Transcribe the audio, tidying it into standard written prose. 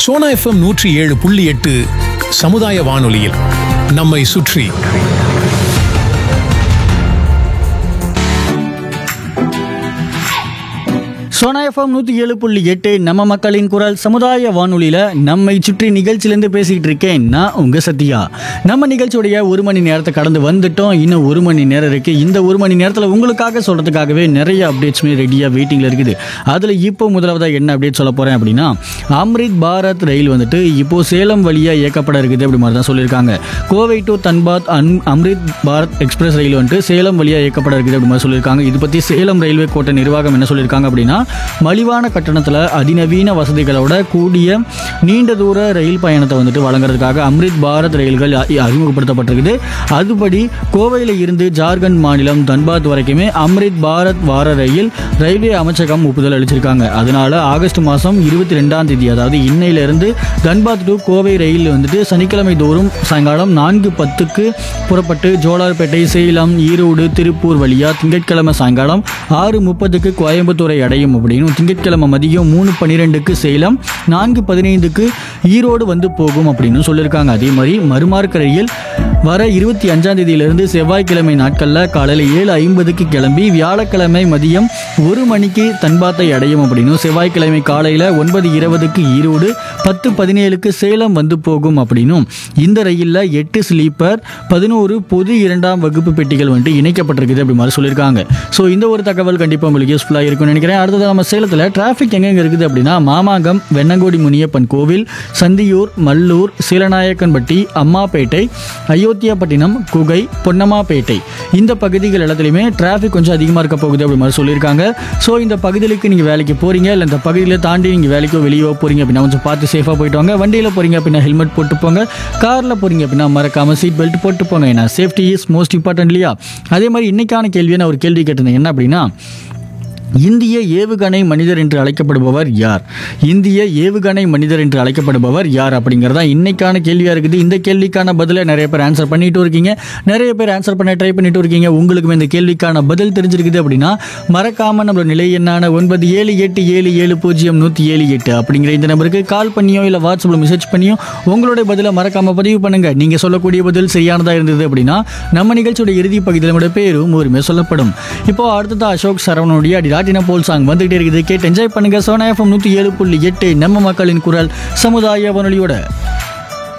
Sona FM 107.8 சமுதாய வானொலியில் நம்மை சுற்றி. சோனா எஃப்எம் 107.8 நம்ம மக்களின் குரல் சமுதாய வானொலியில் நம்மை சுற்றி நிகழ்ச்சியிலேருந்து பேசிக்கிட்டு இருக்கேன் நான் உங்கள் சத்யா. நம்ம நிகழ்ச்சியுடைய ஒரு மணி நேரத்தை கடந்து வந்துட்டோம். இன்னும் ஒரு மணி நேரம் இருக்குது. இந்த ஒரு மணி நேரத்தில் உங்களுக்காக சொல்கிறதுக்காகவே நிறைய அப்டேட்ஸுமே ரெடியாக வெயிட்டிங்கில் இருக்குது. அதில் இப்போ முதலாவதாக என்ன அப்டேட் சொல்ல போகிறேன் அப்படின்னா, அம்ரித் பாரத் ரயில் வந்துட்டு இப்போது சேலம் வழியாக இயக்கப்பட இருக்குது அப்படி மாதிரி தான் சொல்லியிருக்காங்க. கோவை டு தன்பாத் அம்ரித் பாரத் எக்ஸ்பிரஸ் ரயில் வந்துட்டு சேலம் வழியாக இயக்கப்பட இருக்குது அப்படி மாதிரி சொல்லியிருக்காங்க. இது பற்றி சேலம் ரயில்வே கோட்ட நிர்வாகம் என்ன சொல்லியிருக்காங்க அப்படின்னா, மலிவான கட்டணத்தில் அதிநவீன வசதிகளோட கூடிய நீண்ட தூர ரயில் பயணத்தை வந்துட்டு வழங்குறதுக்காக அம்ரித் பாரத் ரயில்கள் அறிமுகப்படுத்தப்பட்டிருக்குது. அதுபடி கோவையில் இருந்து ஜார்க்கண்ட் மாநிலம் தன்பாத் வரைக்குமே அம்ரித் பாரத் வார ரயில் ரயில்வே அமைச்சகம் ஒப்புதல் அளிச்சிருக்காங்க. அதனால ஆகஸ்ட் மாதம் 22ஆம் தேதி, அதாவது இன்னையிலிருந்து தன்பாத் டு கோவை ரயில் வந்துட்டு சனிக்கிழமை தோறும் சாயங்காலம் 4:10 புறப்பட்டு ஜோலார்பேட்டை, சேலம், ஈரோடு, திருப்பூர் வழியா திங்கட்கிழமை சாயங்காலம் 6:30 கோயம்புத்தூரை அடையும் அப்படின்னு, திங்கட்கிழமை மதியம் 3:12 சேலம், 4:15 ஈரோடு வந்து போகும் அப்படின்னு சொல்லியிருக்காங்க. அதே மாதிரி மறுமார்க்க ரயில் வர 25ஆம் தேதியிலிருந்து செவ்வாய்க்கிழமை நாட்களில் காலையில் 7:50 கிளம்பி வியாழக்கிழமை மதியம் 1 மணிக்கு தன்பாத்தை அடையும் அப்படின்னு, செவ்வாய்க்கிழமை காலையில் 9:20 ஈரோடு, 10:17 சேலம் வந்து போகும் அப்படின்னும், இந்த ரயிலில் 8 ஸ்லீப்பர் 11 பொது 2ஆம் வகுப்பு பெட்டிகள் வந்துட்டு இணைக்கப்பட்டிருக்குது அப்படி மாதிரி சொல்லியிருக்காங்க. ஸோ இந்த ஒரு தகவல் கண்டிப்பாக உங்களுக்கு யூஸ்ஃபுல்லாக இருக்கும்னு நினைக்கிறேன். அடுத்தது நம்ம சேலத்தில் டிராஃபிக் எங்கெங்கே இருக்குது அப்படின்னா, மாமாங்கம், வெண்ணங்கோடி முனியப்பன் கோவில், சந்தியூர், மல்லூர், சீலநாயக்கன்பட்டி, அம்மாப்பேட்டை, அயோத்தியாப்பட்டினம், குகை, பொன்னம்மாப்பேட்டை இந்த பகுதிகள் எல்லாத்துலேயுமே டிராஃபிக் கொஞ்சம் அதிகமாக இருக்க போகுது அப்படி மாதிரி சொல்லியிருக்காங்க. ஸோ இந்த பகுதிகளுக்கு நீங்கள் வேலைக்கு போகிறீங்க, இல்லை இந்த பகுதியில் தாண்டி நீங்கள் வேலைக்கோ வெளியோ போகிறீங்க அப்படின்னா கொஞ்சம் பார்த்து சேஃபாக போயிட்டு வாங்க. வண்டியில் போகிறீங்க அப்படின்னா ஹெல்மெட் போட்டு போங்க. காரில் போகிறீங்க அப்படின்னா மறக்காமல் சீட் பெல்ட் போட்டு போங்க. ஏன்னா சேஃப்டி இஸ் மோஸ்ட் இம்பார்ட்டன்ட் இல்லையா? அதே மாதிரி இன்னைக்கான கேள்வியை நான் ஒரு கேள்வி கேட்டிருந்தேன். என்ன அப்படின்னா, இந்திய ஏவுகணை மனிதர் என்று அழைக்கப்படுபவர் யார்? இந்திய ஏவுகணை மனிதர் என்று அழைக்கப்படுபவர் யார் அப்படிங்கிறதா இன்னைக்கான கேள்வியாக இருக்குது. இந்த கேள்விக்கான பதிலை நிறைய பேர் ஆன்சர் பண்ணிட்டு இருக்கீங்க. நிறைய பேர் ஆன்சர் பண்ண ட்ரை பண்ணிட்டு இருக்கீங்க. உங்களுக்குமே இந்த கேள்விக்கான பதில் தெரிஞ்சிருக்குது அப்படின்னா மறக்காமல் நம்மளோட நிலை என்னான 9787700178 அப்படிங்கிற இந்த நம்பருக்கு கால் பண்ணியோ இல்லை வாட்ஸ்அப்பில் மெசேஜ் பண்ணியோ உங்களுடைய பதிலை மறக்காமல் பதிவு பண்ணுங்கள். நீங்கள் சொல்லக்கூடிய பதில் சரியானதாக இருந்தது அப்படின்னா நம்ம நிகழ்ச்சியோட இறுதி பகுதியில் நம்மளுடைய பேரும் உரிமை சொல்லப்படும். இப்போ அடுத்தது அசோக் சரவணுடைய லாட்டினா போல் சாங் வந்துகிட்டே இருக்குது. கேட்டு என்ஜாய் பண்ணுங்க. சோனா எஃப்எம் 107.8 நம்ம மக்களின் குரல் சமுதாய வானொலியோட.